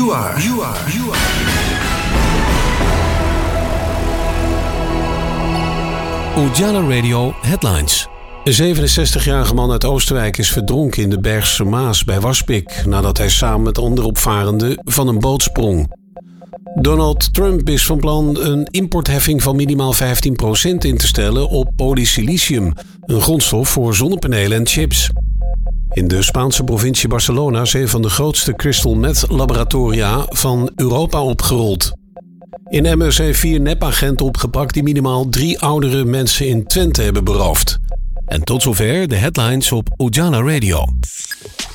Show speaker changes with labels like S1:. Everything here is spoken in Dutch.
S1: Ujala Radio Headlines. Een 67-jarige man uit Oostenrijk is verdronken in de Bergse Maas bij Waspik nadat hij samen met andere opvarenden van een boot sprong. Donald Trump is van plan een importheffing van minimaal 15% in te stellen op polysilicium, een grondstof voor zonnepanelen en chips. In de Spaanse provincie Barcelona zijn een van de grootste crystal meth laboratoria van Europa opgerold. In Emmen zijn 4 nepagenten opgepakt die minimaal 3 oudere mensen in Twente hebben beroofd. En tot zover de headlines op Ujala Radio.